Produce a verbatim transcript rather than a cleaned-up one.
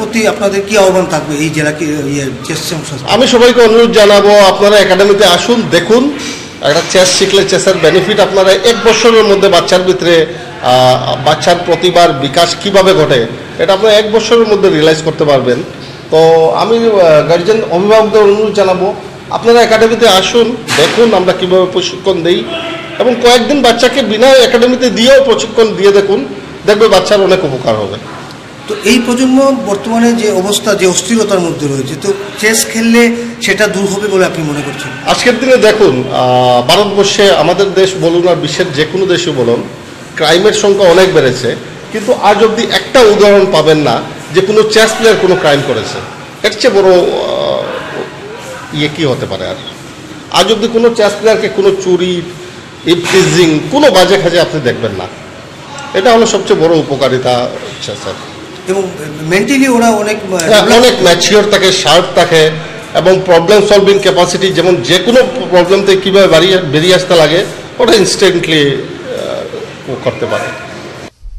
প্রতি আপনাদের কি আহ্বান থাকবে এই জেলা চেস সংস্থা? আমি সবাইকে অনুরোধ জানাবো, আপনারা একাডেমিতে আসুন, দেখুন। একটা চেস শিখলে চেসের বেনিফিট আপনারা এক বছরের মধ্যে বাচ্চার ভিতরে বাচ্চার প্রতিভার বিকাশ কিভাবে ঘটে এটা আপনারা এক বছরের মধ্যে রিয়েলাইজ করতে পারবেন। তো আমি গার্জিয়ান অভিভাবকদের অনুরোধ জানাবো, আপনারা একাডেমিতে আসুন, দেখুন আমরা কীভাবে প্রশিক্ষণ দিই, এবং কয়েকদিন বাচ্চাকে বিনা একাডেমিতে দিয়েও প্রশিক্ষণ দিয়ে দেখুন, দেখবে বাচ্চার অনেক উপকার হবে। তো এই প্রজন্ম বর্তমানে যে অবস্থা, যে অস্থিরতার মধ্যে রয়েছে, তো চেস খেললে সেটা দূর হবে বলে আপনি মনে করছেন? আজকের দিনে দেখুন, ভারতবর্ষে আমাদের দেশ বলুন আর বিশ্বের যে কোনো দেশে বলুন, ক্রাইমের সংখ্যা অনেক বেড়েছে, কিন্তু আজ অবধি একটা উদাহরণ পাবেন না যে কোনো চেস প্লেয়ার কোনো ক্রাইম করেছে। এর চেয়ে বড় ইয়ে কী হতে পারে? আর আজ অবধি কোনো চেস প্লেয়ারকে কোনো চুরি, ইভটিজিং, কোনো বাজে কাজে আপনি দেখবেন না। এটা হলো সবচেয়ে বড় উপকারিতা চেসের। এবং মেন্টালি ওরা অনেক অনেক ম্যাচিওর থাকে, শার্প থাকে, এবং প্রবলেম সলভিং ক্যাপাসিটি, যেমন যে কোনো প্রবলেম থেকে কীভাবে বেরিয়ে বেরিয়ে আসতে লাগে ওটা ইনস্ট্যান্টলি করতে পারে।